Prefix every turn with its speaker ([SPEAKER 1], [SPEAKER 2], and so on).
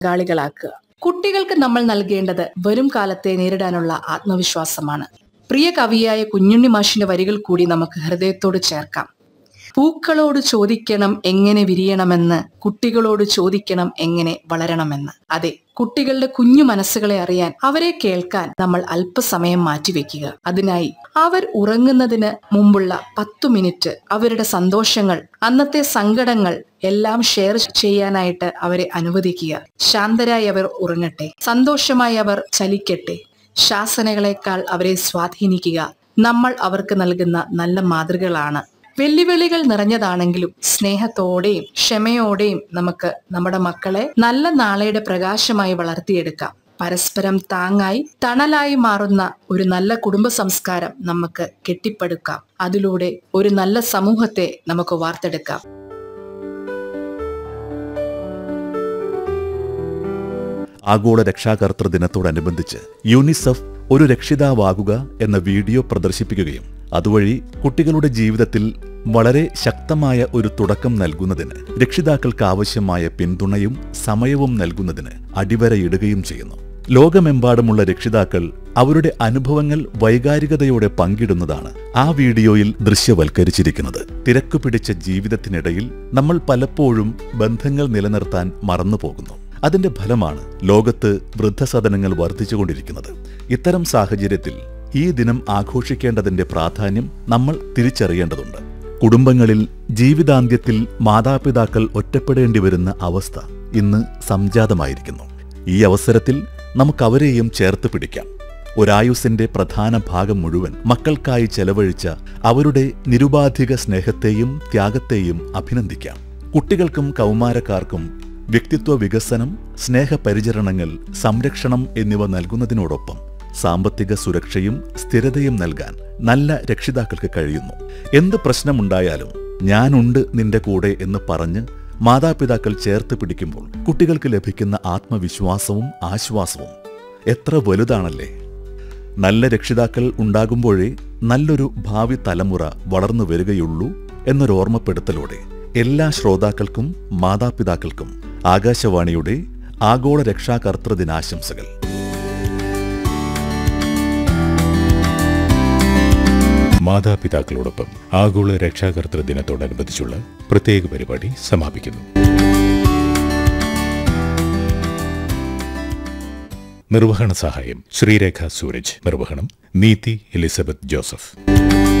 [SPEAKER 1] പങ്കാളികളാക്കുക. കുട്ടികൾക്ക് നമ്മൾ നൽകേണ്ടത് വരും കാലത്തെ നേരിടാനുള്ള ആത്മവിശ്വാസമാണ്. പ്രിയ കവിയായ കുഞ്ഞുണ്ണി മാഷിന്റെ വരികൾ കൂടി നമുക്ക് ഹൃദയത്തോട് ചേർക്കാം. പൂക്കളോട് ചോദിക്കണം എങ്ങനെ വിരിയണമെന്ന്, കുട്ടികളോട് ചോദിക്കണം എങ്ങനെ വളരണമെന്ന്. അതെ, കുട്ടികളുടെ കുഞ്ഞു മനസ്സുകളെ അറിയാൻ, അവരെ കേൾക്കാൻ നമ്മൾ അല്പസമയം മാറ്റിവെക്കുക. അതിനായി അവർ ഉറങ്ങുന്നതിന് മുമ്പുള്ള 10 മിനിറ്റ് അവരുടെ സന്തോഷങ്ങൾ, അന്നത്തെ സങ്കടങ്ങൾ എല്ലാം ഷെയർ ചെയ്യാനായിട്ട് അവരെ അനുവദിക്കുക. ശാന്തരായി അവർ ഉറങ്ങട്ടെ, സന്തോഷമായി അവർ ചലിക്കട്ടെ. ശാസനകളെക്കാൾ അവരെ സ്വാധീനിക്കുക നമ്മൾ അവർക്ക് നൽകുന്ന നല്ല മാതൃകകളാണ്. വെല്ലുവിളികൾ നിറഞ്ഞതാണെങ്കിലും സ്നേഹത്തോടെയും ക്ഷമയോടെയും നമുക്ക് നമ്മുടെ മക്കളെ നല്ല നാളെയുടെ പ്രകാശമായി വളർത്തിയെടുക്കാം. പരസ്പരം താങ്ങായി തണലായി മാറുന്ന ഒരു നല്ല കുടുംബ സംസ്കാരം നമുക്ക് കെട്ടിപ്പടുക്കാം. അതിലൂടെ ഒരു നല്ല സമൂഹത്തെ നമുക്ക് വാർത്തെടുക്കാം.
[SPEAKER 2] ആഗോള രക്ഷാകർതൃ ദിനത്തോടനുബന്ധിച്ച് യൂണിസെഫ് ഒരു രക്ഷിതാവാകുക എന്ന വീഡിയോ പ്രദർശിപ്പിക്കുകയും അതുവഴി കുട്ടികളുടെ ജീവിതത്തിൽ വളരെ ശക്തമായ ഒരു തുടക്കം നൽകുന്നതിന്, രക്ഷിതാക്കൾക്ക് ആവശ്യമായ പിന്തുണയും സമയവും നൽകുന്നതിന് അടിവരയിടുകയും ചെയ്യുന്നു. ലോകമെമ്പാടുമുള്ള രക്ഷിതാക്കൾ അവരുടെ അനുഭവങ്ങൾ വൈകാരികതയോടെ പങ്കിടുന്നതാണ് ആ വീഡിയോയിൽ ദൃശ്യവൽക്കരിച്ചിരിക്കുന്നത്. തിരക്കുപിടിച്ച ജീവിതത്തിനിടയിൽ നമ്മൾ പലപ്പോഴും ബന്ധങ്ങൾ നിലനിർത്താൻ മറന്നുപോകുന്നു. അതിന്റെ ഫലമാണ് ലോകത്ത് വൃദ്ധസദനങ്ങൾ വർദ്ധിച്ചുകൊണ്ടിരിക്കുന്നത്. ഇത്തരം സാഹചര്യത്തിൽ ഈ ദിനം ആഘോഷിക്കേണ്ടതിന്റെ പ്രാധാന്യം നമ്മൾ തിരിച്ചറിയേണ്ടതുണ്ട്. കുടുംബങ്ങളിൽ ജീവിതാന്ത്യത്തിൽ മാതാപിതാക്കൾ ഒറ്റപ്പെടേണ്ടി വരുന്ന അവസ്ഥ ഇന്ന് സംജാതമായിരിക്കുന്നു. ഈ അവസരത്തിൽ നമുക്കവരെയും ചേർത്ത് പിടിക്കാം. ഒരായുസ്സിന്റെ പ്രധാന ഭാഗം മുഴുവൻ മക്കൾക്കായി ചെലവഴിച്ച അവരുടെ നിരുപാധിക സ്നേഹത്തെയും ത്യാഗത്തെയും അഭിനന്ദിക്കാം. കുട്ടികൾക്കും കൗമാരക്കാർക്കും വ്യക്തിത്വ വികസനം, സ്നേഹപരിചരണങ്ങൾ, സംരക്ഷണം എന്നിവ നൽകുന്നതിനോടൊപ്പം സാമ്പത്തിക സുരക്ഷയും സ്ഥിരതയും നൽകാൻ നല്ല രക്ഷിതാക്കൾക്ക് കഴിയുന്നു. എന്ത് പ്രശ്നമുണ്ടായാലും ഞാനുണ്ട് നിന്റെ കൂടെ എന്ന് പറഞ്ഞ് മാതാപിതാക്കൾ ചേർത്ത് പിടിക്കുമ്പോൾ കുട്ടികൾക്ക് ലഭിക്കുന്ന ആത്മവിശ്വാസവും ആശ്വാസവും എത്ര വലുതാണല്ലേ. നല്ല രക്ഷിതാക്കൾ ഉണ്ടാകുമ്പോഴേ നല്ലൊരു ഭാവി തലമുറ വളർന്നു വരികയുള്ളൂ എന്നൊരോർമ്മപ്പെടുത്തലോടെ എല്ലാ ശ്രോതാക്കൾക്കും മാതാപിതാക്കൾക്കും ആകാശവാണിയുടെ ആഗോള രക്ഷാകർതൃ ദിനാശംസകൾ.
[SPEAKER 3] മാതാപിതാക്കളോടൊപ്പം ആഗോള രക്ഷാകർതൃ ദിനത്തോടനുബന്ധിച്ചുള്ള പ്രത്യേക പരിപാടി സമാപിക്കുന്നു. നിർവഹണ സഹായം ശ്രീരേഖ സൂരജ്. നിർവഹണം നീതി എലിസബത്ത് ജോസഫ്.